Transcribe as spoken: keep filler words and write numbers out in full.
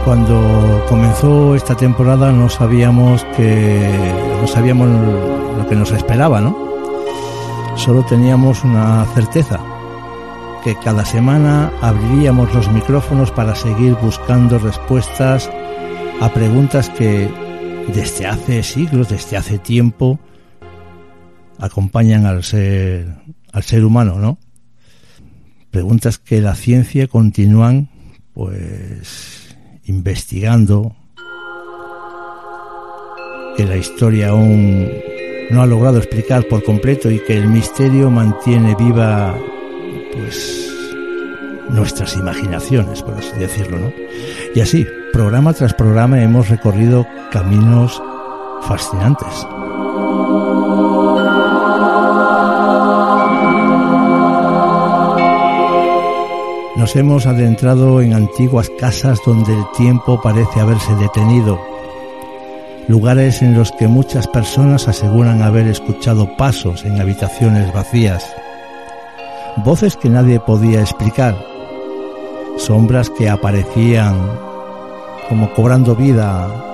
Cuando comenzó esta temporada no sabíamos que no sabíamos lo que nos esperaba, ¿no? Solo teníamos una certeza, que cada semana abriríamos los micrófonos para seguir buscando respuestas a preguntas que desde hace siglos, desde hace tiempo, acompañan al ser, al ser humano, ¿no? Preguntas que la ciencia continúan, pues, investigando, que la historia aún no ha logrado explicar por completo y que el misterio mantiene viva, pues, nuestras imaginaciones, por así decirlo, ¿no? Y así, programa tras programa, hemos recorrido caminos fascinantes. Nos hemos adentrado en antiguas casas donde el tiempo parece haberse detenido, lugares en los que muchas personas aseguran haber escuchado pasos en habitaciones vacías, voces que nadie podía explicar, sombras que aparecían como cobrando vida